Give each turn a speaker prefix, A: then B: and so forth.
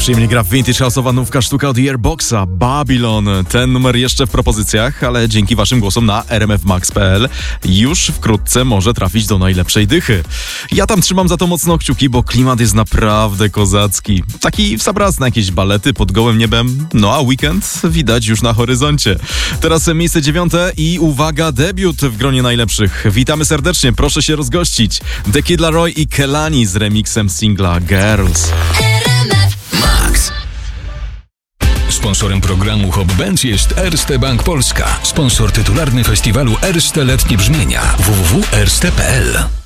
A: Przyjemnie gra vintage house'owa nówka sztuka od Airboxa, Babylon. Ten numer jeszcze w propozycjach, ale dzięki waszym głosom na rmfmax.pl już wkrótce może trafić do najlepszej dychy. Ja tam trzymam za to mocno kciuki, bo klimat jest naprawdę kozacki. Taki w sam raz na jakieś balety pod gołym niebem, no a weekend widać już na horyzoncie. Teraz miejsce 9 i uwaga, debiut w gronie najlepszych. Witamy serdecznie, proszę się rozgościć. The Kid Laroi i Kelani z remixem singla Girls.
B: Max. Sponsorem programu Hop Benz jest Erste Bank Polska. Sponsor tytularny festiwalu Erste Letnie Brzmienia. www.erste.pl